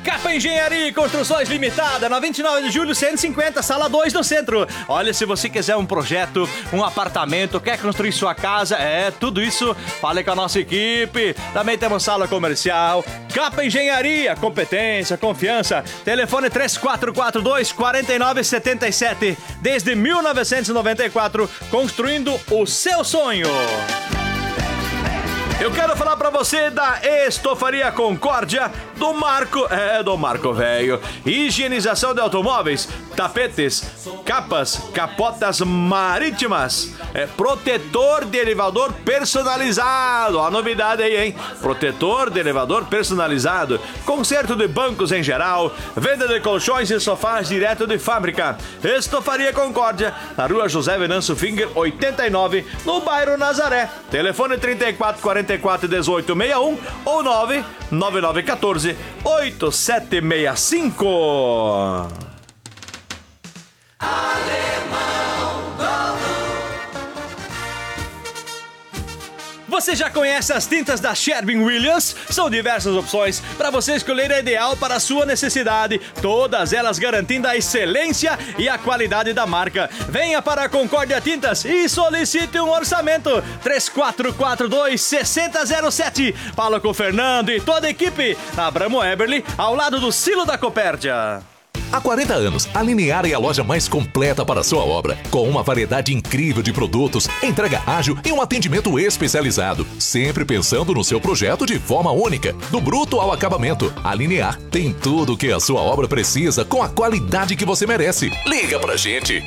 Capa Engenharia e Construções Limitada, na 29 de julho, 150, sala 2 no centro. Olha, se você quiser um projeto, um apartamento, quer construir sua casa, tudo isso, fale com a nossa equipe. Também temos sala comercial. Capa Engenharia, competência, confiança. Telefone 3442-4977. Desde 1994, construindo o seu sonho. Eu quero falar pra você da Estofaria Concórdia, do Marco Velho. Higienização de automóveis, tapetes, capas, capotas marítimas, protetor de elevador personalizado. A novidade aí, hein? Protetor de elevador personalizado, conserto de bancos em geral, venda de colchões e sofás direto de fábrica. Estofaria Concórdia, na rua José Venâncio Finger, 89, no bairro Nazaré. Telefone 3444-1861 ou 99914-8765. Você já conhece as tintas da Sherwin-Williams? São diversas opções para você escolher a ideal para a sua necessidade, todas elas garantindo a excelência e a qualidade da marca. Venha para a Concórdia Tintas e solicite um orçamento. 3442-6007. Fala com o Fernando e toda a equipe. Abramo Eberly, ao lado do Silo da Copérdia. Há 40 anos, a Linear é a loja mais completa para a sua obra, com uma variedade incrível de produtos, entrega ágil e um atendimento especializado, sempre pensando no seu projeto de forma única, do bruto ao acabamento. A Linear tem tudo o que a sua obra precisa com a qualidade que você merece. Liga pra gente,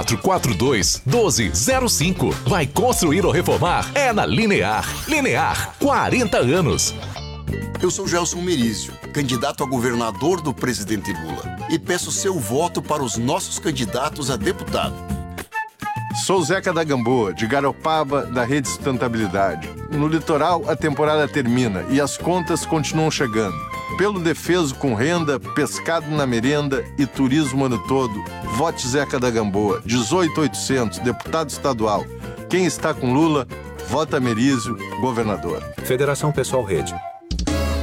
3442-1205. Vai construir ou reformar? É na Linear. Linear, 40 anos. Eu sou Gelson Merizio, candidato a governador do presidente Lula, e peço seu voto para os nossos candidatos a deputado. Sou Zeca da Gamboa, de Garopaba, da Rede Sustentabilidade. No litoral, a temporada termina e as contas continuam chegando. Pelo defeso com renda, pescado na merenda e turismo o ano todo, vote Zeca da Gamboa, 18800, deputado estadual. Quem está com Lula, vota Merizio, governador. Federação Pessoal Rede.